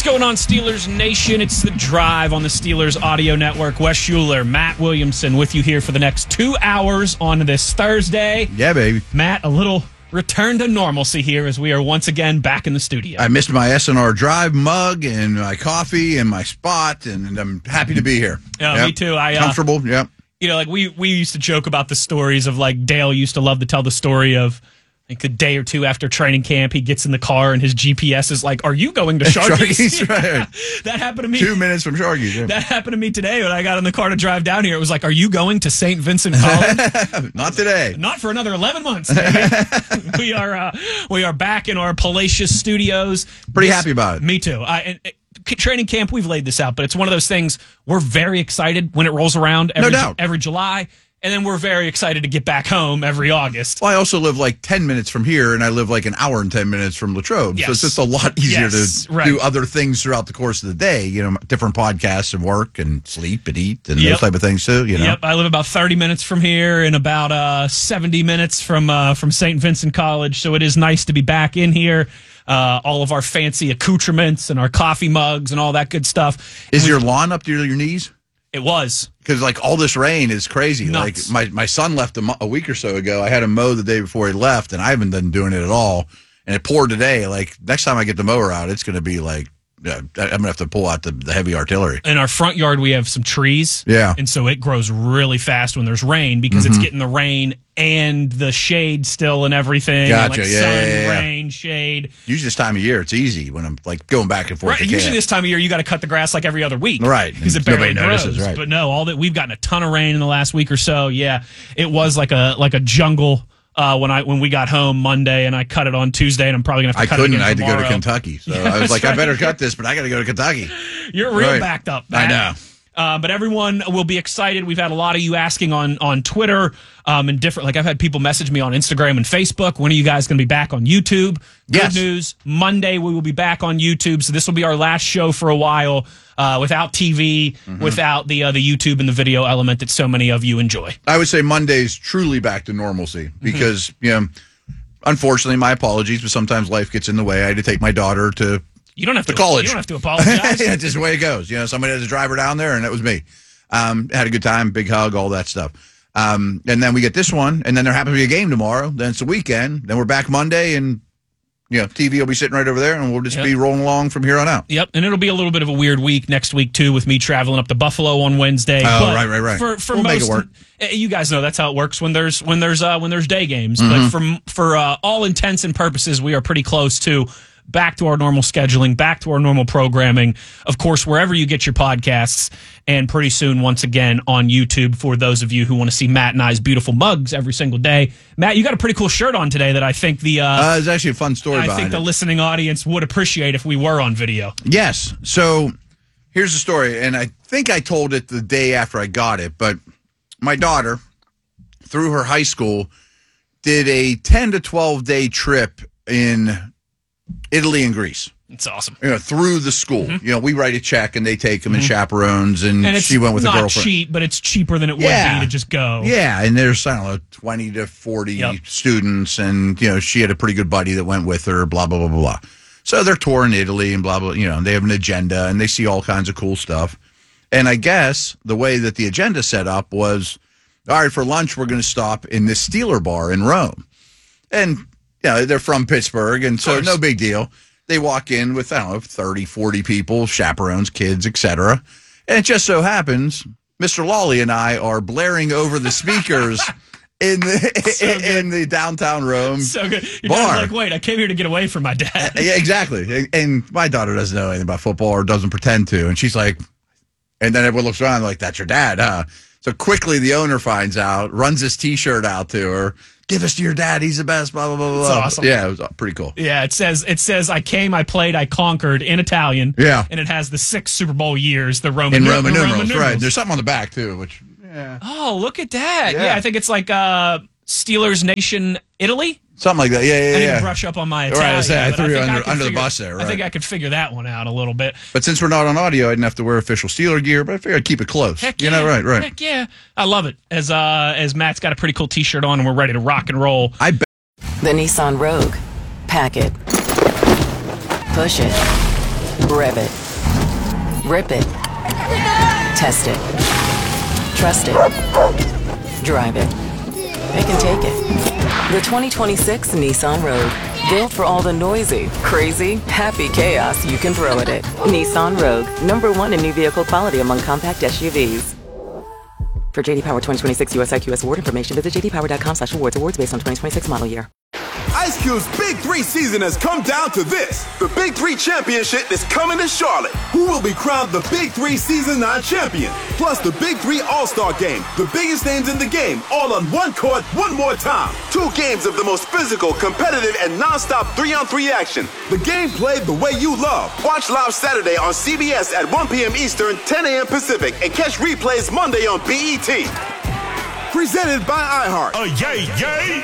going on, Steelers Nation? It's The Drive on the Steelers Audio Network. Wes Schuler, Matt Williamson with you here for the next 2 hours on this Thursday. Yeah, baby. Matt, a little return to normalcy here as we are once again back in the studio. I missed my SNR Drive mug and my coffee and my spot, and I'm happy to be here. Yeah, me too. Comfortable, yep. You know, like we used to joke about the stories of, like, Dale used to love to tell the story of, like, a day or two after training camp, he gets in the car and his GPS is like, "Are you going to Sharky's?" Right. That happened to me. 2 minutes from Sharky's. Yeah. That happened to me today when I got in the car to drive down here. It was like, "Are you going to St. Vincent College?" Not today. Not for another 11 months. we are back in our palatial studios. Pretty happy about it. Me too. Training camp, we've laid this out, but it's one of those things we're very excited when it rolls around every July. And then we're very excited to get back home every August. Well, I also live like 10 minutes from here, and I live like an hour and 10 minutes from Latrobe. Yes. So it's just a lot easier to do other things throughout the course of the day. You know, different podcasts and work and sleep and eat and those type of things too. You know? Yep, I live about 30 minutes from here and about 70 minutes from St. Vincent College. So it is nice to be back in here. All of our fancy accoutrements and our coffee mugs and all that good stuff. Is your lawn up to your knees? It was. Because, like, all this rain is crazy. Nuts. Like, my son left a week or so ago. I had him mow the day before he left, and I haven't been doing it at all. And it poured today. Like, next time I get the mower out, it's going to be like, I'm going to have to pull out the heavy artillery. In our front yard, we have some trees. Yeah. And so it grows really fast when there's rain because it's getting the rain and the shade still and everything. Gotcha. And sun, rain, shade. Usually this time of year, it's easy when I'm, like, going back and forth. Right. Usually this time of year, you got to cut the grass like every other week. Right. Because it barely notices, grows. right. But no, we've gotten a ton of rain in the last week or so. Yeah. It was like a jungle. When we got home Monday and I cut it on Tuesday, and I'm probably gonna have to cut it again I had tomorrow. to go to Kentucky, so I was like, I better cut this, but I got to go to Kentucky. You're real backed up, Matt. I know. But everyone will be excited. We've had a lot of you asking on Twitter and different. Like, I've had people message me on Instagram and Facebook. When are you guys going to be back on YouTube? Good news. Monday we will be back on YouTube. So this will be our last show for a while without TV, without the YouTube and the video element that so many of you enjoy. I would say Monday's truly back to normalcy because, unfortunately, my apologies, but sometimes life gets in the way. I had to take my daughter to You don't have to college. You don't have to apologize. Yeah, it's just the way it goes. Somebody had to drive her down there, and that was me. Had a good time, big hug, all that stuff. And then we get this one, and then there happens to be a game tomorrow. Then it's the weekend. Then we're back Monday, and TV will be sitting right over there, and we'll just be rolling along from here on out. Yep, and it'll be a little bit of a weird week next week too, with me traveling up to Buffalo on Wednesday. Oh, right. For we'll most, make it work. You guys know that's how it works when there's day games. But for all intents and purposes, we are pretty close to back to our normal scheduling, back to our normal programming. Of course, wherever you get your podcasts, and pretty soon, once again, on YouTube for those of you who want to see Matt and I's beautiful mugs every single day. Matt, you got a pretty cool shirt on today that I think it's actually a fun story behind it. I think the listening audience would appreciate if we were on video. Yes. So here's the story, and I think I told it the day after I got it, but my daughter, through her high school, did a 10 to 12-day trip in Italy and Greece. It's awesome. Through the school. We write a check and they take them and chaperones, and she went with a girlfriend. It's not cheap, but it's cheaper than it would be to just go. Yeah, and there's, 20 to 40 students, and, she had a pretty good buddy that went with her, blah, blah, blah, blah, blah. So they're touring Italy and blah, blah, they have an agenda, and they see all kinds of cool stuff. And I guess the way that the agenda set up was, all right, for lunch, we're going to stop in this Steeler bar in Rome. And they're from Pittsburgh, and so no big deal. They walk in with, 30, 40 people, chaperones, kids, etc. And it just so happens, Mr. Lawley and I are blaring over the speakers in the downtown Rome so good. Your bar. dad's like, wait, I came here to get away from my dad. Yeah, exactly. And my daughter doesn't know anything about football or doesn't pretend to. And she's like, and then everyone looks around like, that's your dad, huh? So quickly the owner finds out, runs his T-shirt out to her. Give us to your dad. He's the best. Blah blah blah blah. It's awesome. Yeah, it was pretty cool. Yeah, it says I came, I played, I conquered in Italian. Yeah, and it has the 6 Super Bowl years, the Roman numerals. Right. There's something on the back too, which. Yeah. Oh, look at that. Yeah, I think it's like Steelers Nation Italy. Something like that. Yeah. I need to brush up on my Italian. Right, I threw you under the bus there. Right? I think I could figure that one out a little bit. But since we're not on audio, I didn't have to wear official Steeler gear, but I figured I'd keep it close. Heck yeah. Right. Heck yeah. I love it. As Matt's got a pretty cool T-shirt on and we're ready to rock and roll. I bet. The Nissan Rogue. Pack it. Push it. Rev it. Rip it. Test it. Trust it. Drive it. They can take it. The 2026 Nissan Rogue. Built for all the noisy, crazy, happy chaos you can throw at it. Nissan Rogue. #1 in new vehicle quality among compact SUVs. For JD Power 2026 US IQS award information, visit jdpower.com/awards. Awards based on 2026 model year. Ice Cube's Big 3 season has come down to this. The Big 3 Championship is coming to Charlotte. Who will be crowned the Big 3 Season 9 champion? Plus the Big 3 All-Star Game. The biggest names in the game, all on one court, one more time. 2 games of the most physical, competitive, and non-stop 3-on-3 action. The game played the way you love. Watch live Saturday on CBS at 1 p.m. Eastern, 10 a.m. Pacific, and catch replays Monday on BET. Presented by iHeart. Oh, yay, yay!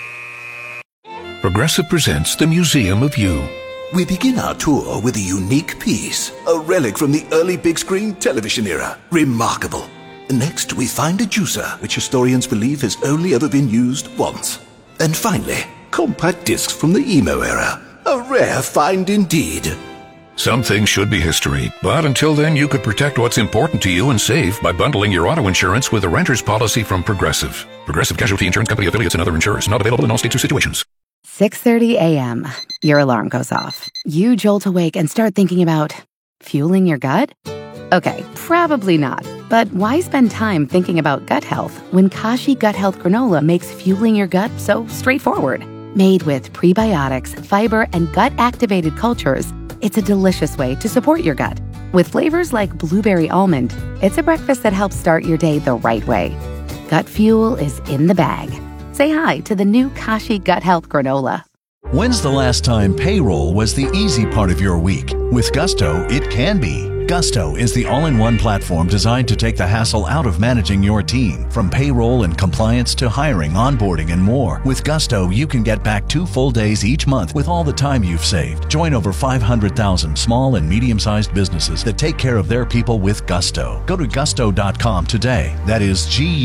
Progressive presents the Museum of You. We begin our tour with a unique piece, a relic from the early big screen television era. Remarkable. Next, we find a juicer, which historians believe has only ever been used once. And finally, compact discs from the emo era. A rare find indeed. Some things should be history, but until then, you could protect what's important to you and save by bundling your auto insurance with a renter's policy from Progressive. Progressive Casualty Insurance Company affiliates and other insurers. Not available in all states or situations. 6:30 a.m. Your alarm goes off. You jolt awake and start thinking about fueling your gut? Okay, probably not. But why spend time thinking about gut health when Kashi Gut Health Granola makes fueling your gut so straightforward? Made with prebiotics, fiber, and gut-activated cultures, it's a delicious way to support your gut. With flavors like blueberry almond, it's a breakfast that helps start your day the right way. Gut fuel is in the bag. Say hi to the new Kashi Gut Health Granola. When's the last time payroll was the easy part of your week? With Gusto, it can be. Gusto is the all-in-one platform designed to take the hassle out of managing your team. From payroll and compliance to hiring, onboarding, and more. With Gusto, you can get back 2 full days each month with all the time you've saved. Join over 500,000 small and medium-sized businesses that take care of their people with Gusto. Go to gusto.com today. That is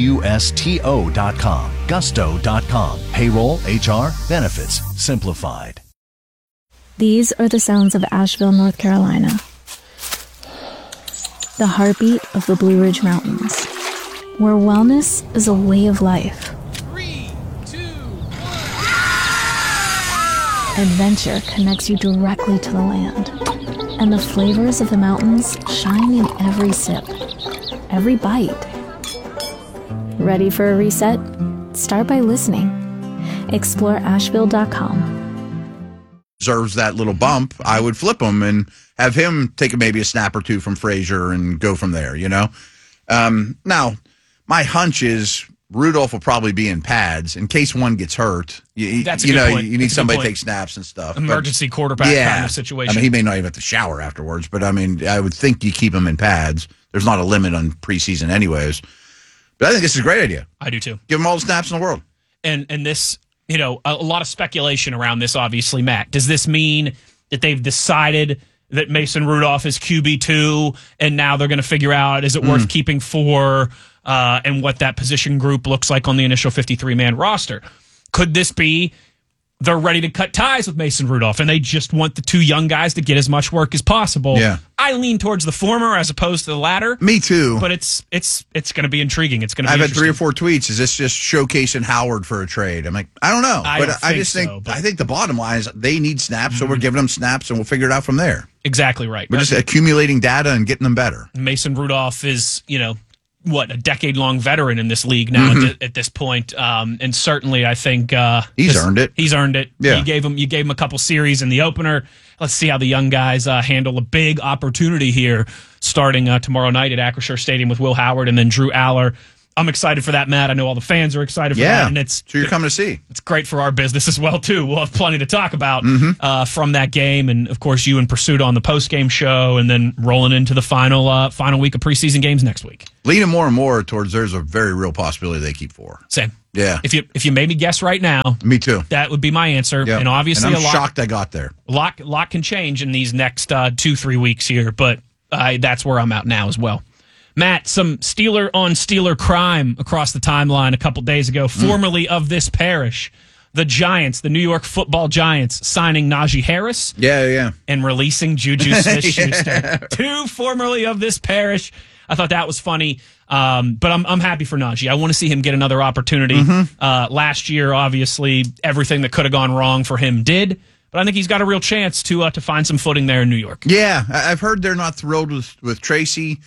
GUSTO.com. Gusto.com. Payroll, HR, benefits, simplified. These are the sounds of Asheville, North Carolina. The heartbeat of the Blue Ridge Mountains, where wellness is a way of life. 3, 2, 1. Adventure connects you directly to the land, and the flavors of the mountains shine in every sip, every bite. Ready for a reset? Start by listening. Explore Asheville.com. Deserves that little bump, I would flip him and have him take maybe a snap or two from Frazier and go from there, you know? Now, my hunch is Rudolph will probably be in pads in case one gets hurt. That's a good point. You need somebody to take snaps and stuff. Emergency quarterback kind of situation. I mean, he may not even have to shower afterwards, but I mean, I would think you keep him in pads. There's not a limit on preseason anyways. But I think this is a great idea. I do too. Give him all the snaps in the world. And this, you know, a lot of speculation around this, obviously, Matt. Does this mean that they've decided that Mason Rudolph is QB2 and now they're going to figure out is it worth keeping 4 and what that position group looks like on the initial 53-man roster? Could this be they're ready to cut ties with Mason Rudolph and they just want the 2 young guys to get as much work as possible? Yeah. I lean towards the former as opposed to the latter. Me too. But it's going to be intriguing. It's going to be I've had 3 or 4 tweets. Is this just showcasing Howard for a trade? I'm like, I don't know. I just think I think the bottom line is they need snaps, so we're giving them snaps and we'll figure it out from there. Exactly right. We're just accumulating data and getting them better. Mason Rudolph is, you know, a decade-long veteran in this league now at this point. And certainly I think he's earned it. He's earned it. Yeah. You gave him a couple series in the opener. Let's see how the young guys handle a big opportunity here starting tomorrow night at Acrisure Stadium with Will Howard and then Drew Aller. I'm excited for that, Matt. I know all the fans are excited for that. And so you're coming to see. It's great for our business as well, too. We'll have plenty to talk about from that game. And, of course, you and Pursuit on the post-game show and then rolling into the final week of preseason games next week. Leaning more and more towards there's a very real possibility they keep 4. Same. Yeah. If you made me guess right now. Me too. That would be my answer. Yep. And obviously I'm shocked I got there. A lot can change in these next 2-3 weeks here. But that's where I'm at now as well. Matt, some Steeler on Steeler crime across the timeline a couple days ago, formerly of this parish. The Giants, the New York Football Giants, signing Najee Harris. Yeah. And releasing Juju Smith-Schuster, two formerly of this parish. I thought that was funny, but I'm happy for Najee. I want to see him get another opportunity. Last year, obviously, everything that could have gone wrong for him did, but I think he's got a real chance to find some footing there in New York. Yeah, I've heard they're not thrilled with Tracy.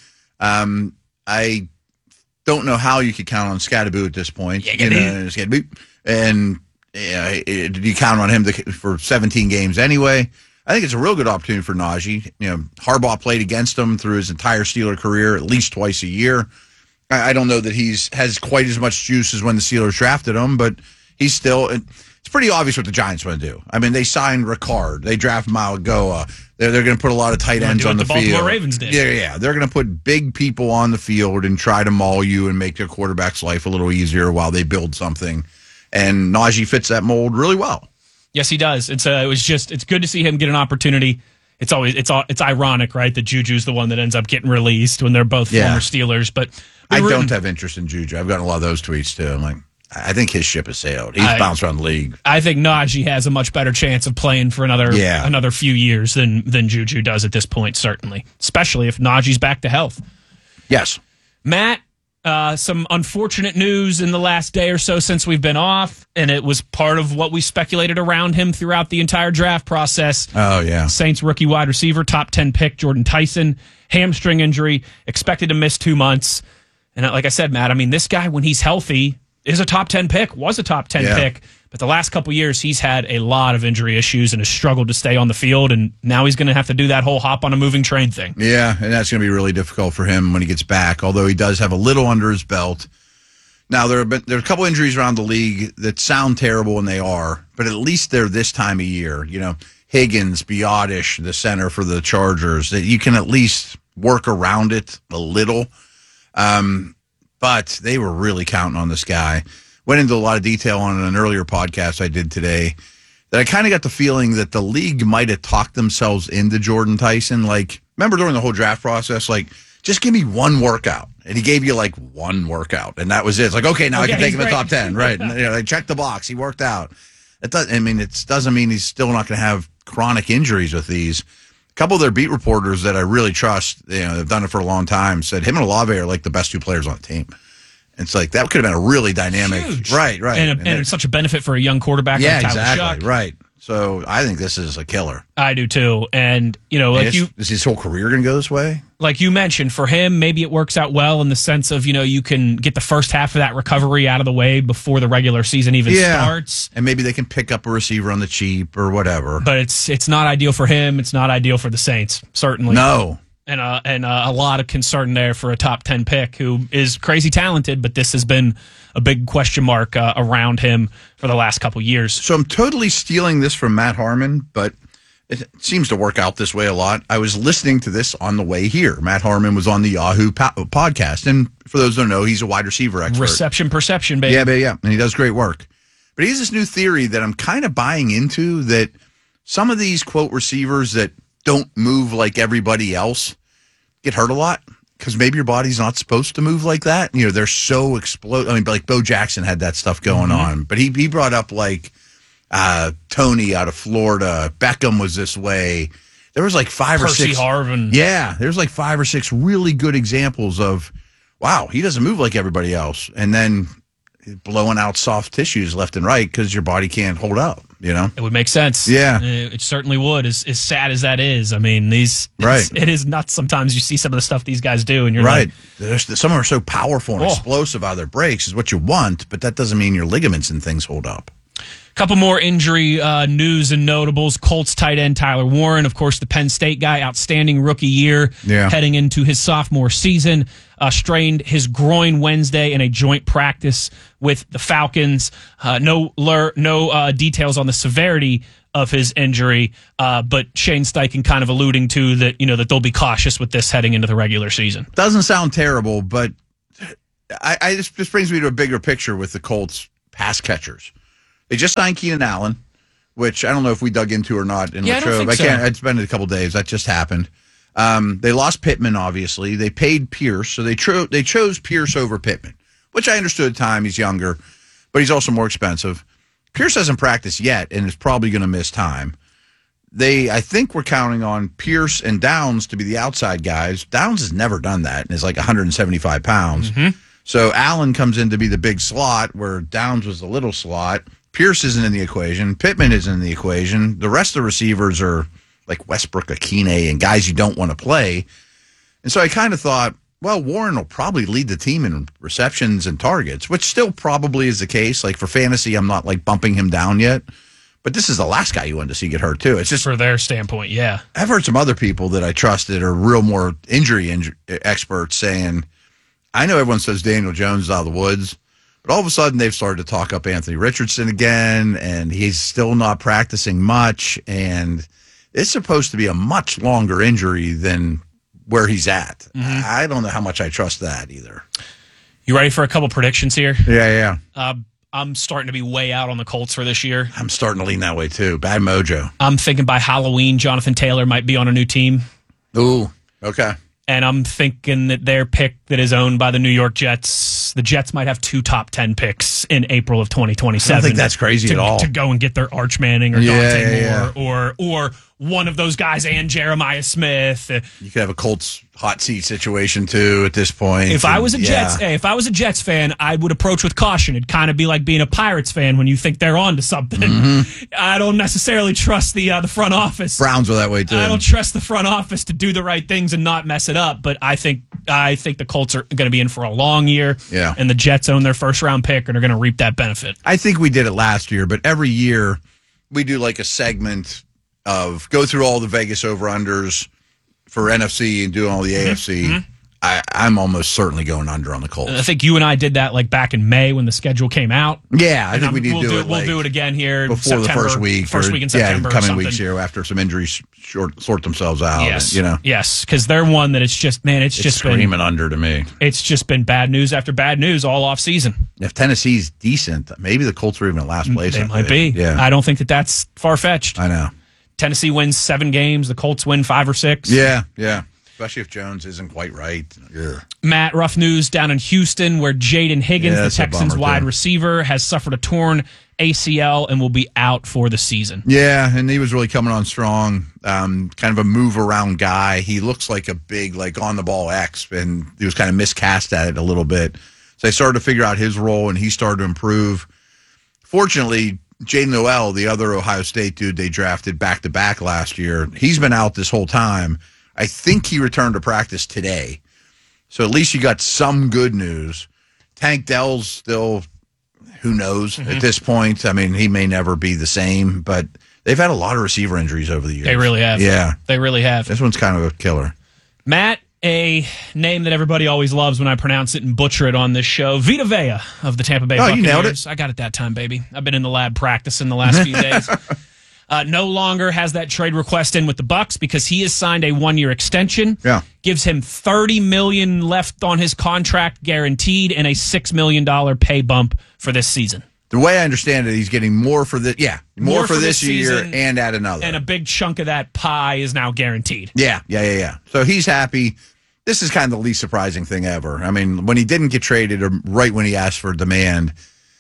I don't know how you could count on Scatterboo at this point. Scatterboo. And you count on him for 17 games anyway. I think it's a real good opportunity for Najee. Harbaugh played against him through his entire Steeler career at least twice a year. I don't know that has quite as much juice as when the Steelers drafted him, but he's still. It's pretty obvious what the Giants want to do. I mean, they signed Ricard. They draft Malagoa. They're going to put a lot of tight ends on the field. Baltimore Ravens did. Yeah. They're going to put big people on the field and try to maul you and make their quarterback's life a little easier while they build something. And Najee fits that mold really well. Yes, he does. It's good to see him get an opportunity. It's ironic, right, that Juju's the one that ends up getting released when they're both former Steelers. But I don't have interest in Juju. I've gotten a lot of those tweets too. I'm like, I think his ship has sailed. He's bounced around the league. I think Najee has a much better chance of playing for another few years than Juju does at this point, certainly, especially if Najee's back to health. Yes. Matt, some unfortunate news in the last day or so since we've been off, and it was part of what we speculated around him throughout the entire draft process. Oh, yeah. Saints rookie wide receiver, top 10 pick, Jordan Tyson, hamstring injury, expected to miss 2 months. And like I said, Matt, I mean, this guy, when he's healthy, is a top 10 pick, was a top 10 pick. But the last couple years, he's had a lot of injury issues and has struggled to stay on the field. And now he's going to have to do that whole hop on a moving train thing. Yeah, and that's going to be really difficult for him when he gets back, although he does have a little under his belt. Now, there are a couple injuries around the league that sound terrible, and they are, but at least they're this time of year. Higgins, Biotish, the center for the Chargers, that you can at least work around it a little. But they were really counting on this guy. Went into a lot of detail on an earlier podcast I did today that I kind of got the feeling that the league might have talked themselves into Jordan Tyson. Like, remember during the whole draft process, like, just give me one workout. And he gave you like one workout. And that was it. It's like, okay, now I can take him in the top 10. Right. And, they checked the box. He worked out. It doesn't mean he's still not going to have chronic injuries with these. A couple of their beat reporters that I really trust, they've done it for a long time, said him and Olave are like the best two players on the team. It's like that could have been a really dynamic, huge. Right, and it's such a benefit for a young quarterback. Yeah, like Tyler exactly, Shuck. right. So I think this is a killer. I do too, and is his whole career going to go this way? Like you mentioned, for him, maybe it works out well in the sense of you can get the first half of that recovery out of the way before the regular season even starts, and maybe they can pick up a receiver on the cheap or whatever. But it's not ideal for him. It's not ideal for the Saints, certainly. No. And a lot of concern there for a top 10 pick who is crazy talented, but this has been a big question mark around him for the last couple years. So I'm totally stealing this from Matt Harmon, but it seems to work out this way a lot. I was listening to this on the way here. Matt Harmon was on the Yahoo podcast, and for those who don't know, he's a wide receiver expert. Reception perception, baby. Yeah, and he does great work. But he has this new theory that I'm kind of buying into, that some of these, quote, receivers that don't move like everybody else get hurt a lot because maybe your body's not supposed to move like that. They're so explode. I mean, like Bo Jackson had that stuff going on, but he brought up like Tony out of Florida. Beckham was this way. There was like five or six. Percy Harvin. Yeah, there's like 5 or 6 really good examples of, wow, he doesn't move like everybody else, and then blowing out soft tissues left and right because your body can't hold up. It would make sense. Yeah, it certainly would. As sad as that is, I mean, it is nuts. Sometimes you see some of the stuff these guys do, and you're right. Like, some are so powerful and explosive out of their breaks is what you want, but that doesn't mean your ligaments and things hold up. Couple more injury news and notables. Colts tight end Tyler Warren, of course, the Penn State guy, outstanding rookie year, heading into his sophomore season. Strained his groin Wednesday in a joint practice with the Falcons. No details on the severity of his injury, but Shane Steichen kind of alluding to that, that they'll be cautious with this heading into the regular season. Doesn't sound terrible, but this brings me to a bigger picture with the Colts pass catchers. They just signed Keenan Allen, which I don't know if we dug into or not in Latrobe. It's been a couple days. That just happened. They lost Pittman, obviously. They paid Pierce, so they chose Pierce over Pittman, which I understood at the time. He's younger, but he's also more expensive. Pierce hasn't practiced yet and is probably going to miss time. I think we're counting on Pierce and Downs to be the outside guys. Downs has never done that and is like 175 pounds. Mm-hmm. So Allen comes in to be the big slot where Downs was the little slot. Pierce isn't in the equation. Pittman isn't in the equation. The rest of the receivers are like Westbrook, Akine, and guys you don't want to play. And so I kind of thought, well, Warren will probably lead the team in receptions and targets, which still probably is the case. Like for fantasy, I'm not like bumping him down yet. But this is the last guy you wanted to see get hurt, too. It's just for their standpoint, yeah. I've heard some other people that I trusted are real more injury experts saying, I know everyone says Daniel Jones is out of the woods, but all of a sudden they've started to talk up Anthony Richardson again, and he's still not practicing much, and it's supposed to be a much longer injury than where he's at. Mm-hmm. I don't know how much I trust that either. You ready for a couple predictions here? Yeah. I'm starting to be way out on the Colts for this year. I'm starting to lean that way, too. Bad mojo. I'm thinking by Halloween, Jonathan Taylor might be on a new team. Ooh, okay. And I'm thinking that their pick that is owned by the New York Jets, the Jets might have 2 top 10 picks in April of 2027. I don't think that's crazy at all. To go and get their Arch Manning or Dante Moore or one of those guys and Jeremiah Smith. You could have a Colts hot seat situation too at this point. If I was a Jets fan, I would approach with caution. It'd kind of be like being a Pirates fan when you think they're on to something. Mm-hmm. I don't necessarily trust the front office. Browns were that way too. I don't trust the front office to do the right things and not mess it up. But I think the Colts are going to be in for a long year. Yeah. And the Jets own their first round pick and are going to reap that benefit. I think we did it last year, but every year we do like a segment of go through all the Vegas over-unders for NFC and do all the AFC. Mm-hmm. I'm almost certainly going under on the Colts. I think you and I did that like back in May when the schedule came out. Yeah, I think we need to do it. We'll do it again here before September, the first week in September. Coming weeks here after some injuries sort themselves out. Yes, and, yes, because they're one that it's just screaming been, under to me. It's just been bad news after bad news all off season. If Tennessee's decent, maybe the Colts are even in last place. They might be. Yeah, I don't think that's far fetched. I know. Tennessee wins 7 games. The Colts win 5 or 6. Yeah. Especially if Jones isn't quite right. Yeah. Matt, rough news down in Houston where Jaden Higgins, the Texans wide receiver, has suffered a torn ACL and will be out for the season. Yeah, and he was really coming on strong. Kind of a move-around guy. He looks like a big, on-the-ball X, and he was kind of miscast at it a little bit. So they started to figure out his role, and he started to improve. Fortunately, Jaden Noel, the other Ohio State dude they drafted back-to-back last year, he's been out this whole time. I think he returned to practice today. So at least you got some good news. Tank Dell's still, who knows at this point. I mean, he may never be the same, but they've had a lot of receiver injuries over the years. They really have. Yeah. They really have. This one's kind of a killer. Matt, a name that everybody always loves when I pronounce it and butcher it on this show, Vita Vea of the Tampa Bay Buccaneers. You nailed it. I got it that time, baby. I've been in the lab practicing the last few days. No longer has that trade request in with the Bucs because he has signed a 1-year extension. Yeah. Gives him $30 million left on his contract guaranteed and a $6 million pay bump for this season. The way I understand it, he's getting more for this. Yeah, more for this year and add another. And a big chunk of that pie is now guaranteed. Yeah. So he's happy. This is kind of the least surprising thing ever. I mean, when he didn't get traded or right when he asked for demand,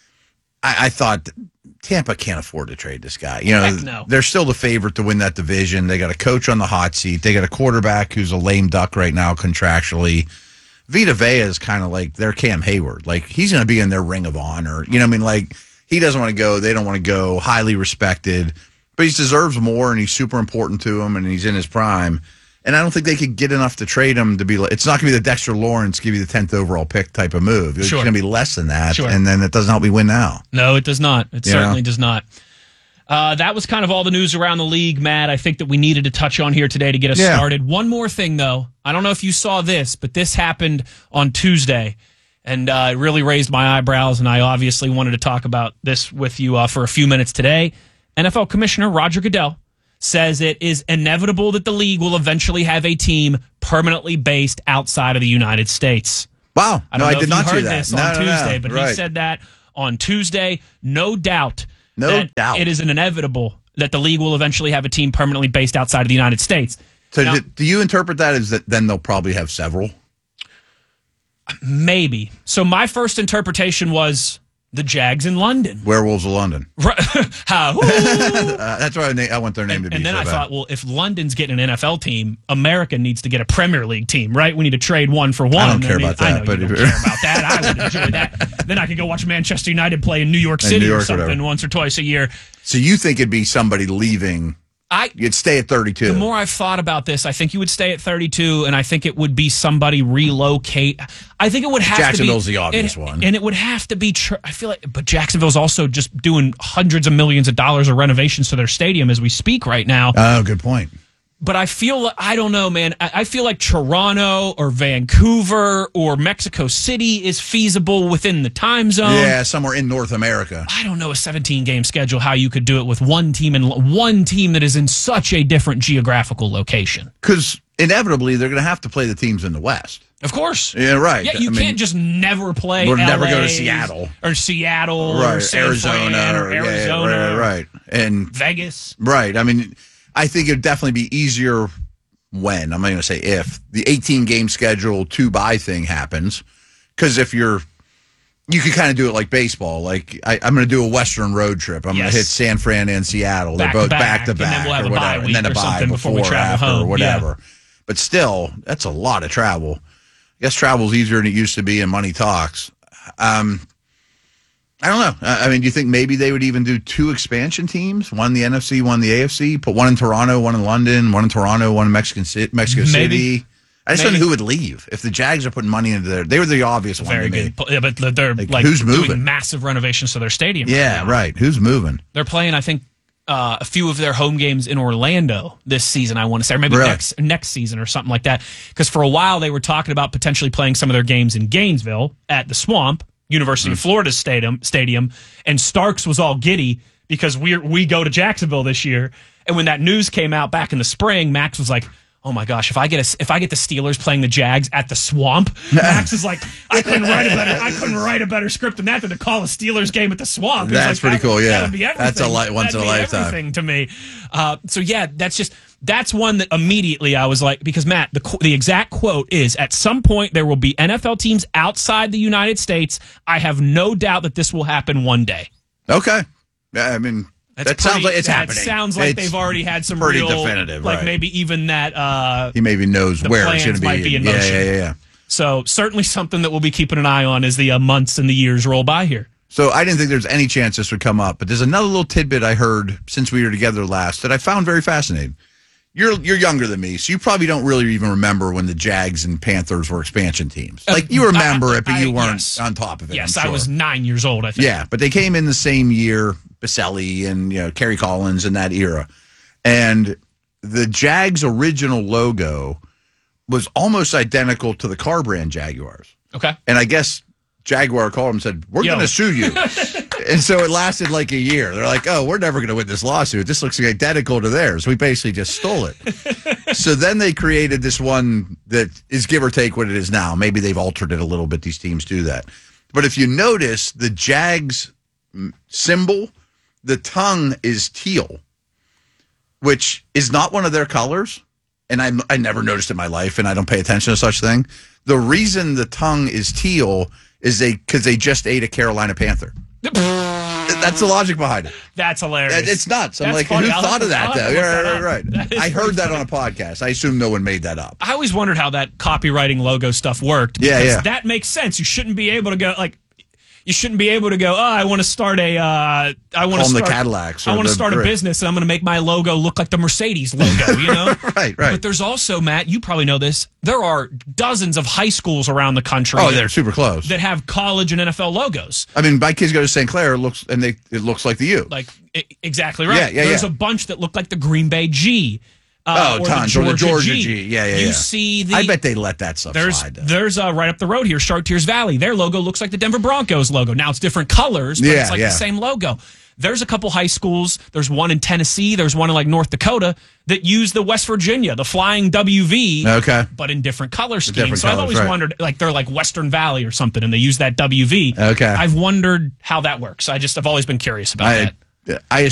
I thought Tampa can't afford to trade this guy. No. They're still the favorite to win that division. They got a coach on the hot seat. They got a quarterback who's a lame duck right now contractually. Vita Vea is kind of like their Cam Hayward. Like, he's going to be in their ring of honor. You know what I mean? Like, he doesn't want to go. They don't want to go. Highly respected. But he deserves more, and he's super important to him, and he's in his prime. And I don't think they could get enough to trade him to be like, it's not going to be the Dexter Lawrence, give you the 10th overall pick type of move. It's going to be less than that. And then it doesn't help me win now. No, it does not. It certainly does not. That was kind of all the news around the league, Matt. I think that we needed to touch on here today to get us started. One more thing, though. I don't know if you saw this, but this happened on Tuesday, and it really raised my eyebrows, and I obviously wanted to talk about this with you for a few minutes today. NFL Commissioner Roger Goodell says it is inevitable that the league will eventually have a team permanently based outside of the United States. Wow. I did not see that. This on Tuesday, but he said that on Tuesday. No doubt. It is an inevitable that the league will eventually have a team permanently based outside of the United States. So now, do you interpret that as that then they'll probably have several? Maybe. So my first interpretation was The Jags in London. Werewolves of London. How? That's why I want their name to be. And then so I bad. thought, well, if London's getting an NFL team, America needs to get a Premier League team, right? We need to trade one for one. I don't care about that. I know you don't care about that. I would enjoy that. Then I could go watch Manchester United play in New York City or something once or twice a year. So you think it'd be somebody leaving? You'd stay at 32. The more I've thought about this, I think you would stay at 32, and I think it would be somebody relocate. I think it would have Jacksonville's to be the obvious one, and it would have to be. I feel like, but Jacksonville's also just doing hundreds of millions of dollars of renovations to their stadium as we speak right now. Oh, good point. But I don't know, man. I feel like Toronto or Vancouver or Mexico City is feasible within the time zone. Yeah, somewhere in North America. I don't know a 17-game schedule, how you could do it with one team that is in such a different geographical location. Because inevitably, they're going to have to play the teams in the West. Of course. Yeah, right. Yeah, you can't just never play Or LA never go to Seattle. Or Seattle Right. or San Arizona. Fran or Arizona. Right. And Vegas. Right. I mean, I think it'd definitely be easier when, I'm not going to say if, the 18-game schedule 2-bye thing happens. Because if you could kind of do it like baseball. Like, I'm going to do a Western road trip. I'm going to hit San Fran and Seattle. They're both back to back. And then we'll have or a whatever. bye week and then a or bye something before we travel after, home. or whatever. Yeah. But still, that's a lot of travel. I guess travel's easier than it used to be, and money talks. I don't know. I mean, do you think maybe they would even do 2 expansion teams? One in the NFC, one in the AFC? Put one in Toronto, one in London, one in Toronto, one in Mexico City. I just don't know who would leave. If the Jags are putting money into they were the obvious one. Very good. Yeah, but they're like who's moving? Doing massive renovations to their stadium. Yeah, right. Who's moving? They're playing, I think, a few of their home games in Orlando this season, I want to say, or maybe next season or something like that. Because for a while they were talking about potentially playing some of their games in Gainesville at the Swamp, University of Florida Stadium, and Starks was all giddy because we go to Jacksonville this year. And when that news came out back in the spring, Max was like, "Oh my gosh, if I get the Steelers playing the Jags at the Swamp," Max is like, I couldn't write a better script than that than to call a Steelers game at the Swamp. That's pretty cool. Yeah, that'd be everything. That's once in a lifetime everything to me. So yeah, that's one that immediately I was like, because Matt, the exact quote is, "At some point there will be NFL teams outside the United States. I have no doubt that this will happen one day." Okay, yeah, I mean. Sounds like it's happening. That sounds like they've already had some pretty real, definitive, like right. maybe even that. He maybe knows where it's going to be. Might be in motion. Yeah. So certainly something that we'll be keeping an eye on as the months and the years roll by here. So I didn't think there's any chance this would come up, but there's another little tidbit I heard since we were together last that I found very fascinating. You're younger than me, so you probably don't really even remember when the Jags and Panthers were expansion teams. Like, you remember it, but you weren't on top of it. Yes, I'm sure. I was 9 years old, I think. Yeah, but they came in the same year, Baselli and Kerry Collins in that era. And the Jags' original logo was almost identical to the car brand Jaguars. Okay. And I guess Jaguar called him and said, "We're going to sue you." And so it lasted like a year. They're like, "Oh, we're never going to win this lawsuit. This looks identical to theirs. We basically just stole it." So then they created this one that is give or take what it is now. Maybe they've altered it a little bit. These teams do that. But if you notice, the Jags symbol, the tongue is teal, which is not one of their colors. And I never noticed it in my life, and I don't pay attention to such thing. The reason the tongue is teal is because they just ate a Carolina Panther. That's the logic behind it. That's hilarious. It's nuts. I'm That's like, funny. who thought of that, though? Right. I heard that funny. on a podcast. I assume no one made that up. I always wondered how that copywriting logo stuff worked. Yeah. That makes sense. You shouldn't be able to go, I want to start a the Cadillacs. I want to start a business, and I'm going to make my logo look like the Mercedes logo, you know? Right. But there's also, Matt, you probably know this, there are dozens of high schools around the country. Oh, they're super close. That have college and NFL logos. I mean, my kids go to St. Clair, it looks like the U. Exactly right. Yeah. There's a bunch that look like the Green Bay G. Tons. Or the Georgia G. Yeah. You see I bet they let that stuff slide. There's right up the road here, Chartiers Valley. Their logo looks like the Denver Broncos logo. Now it's different colors, but it's like the same logo. There's a couple high schools. There's one in Tennessee. There's one in North Dakota that use the West Virginia, the Flying WV, but in different color schemes. So I've always wondered, they're like Western Valley or something, and they use that WV. Okay. I've wondered how that works. I've always been curious about that. I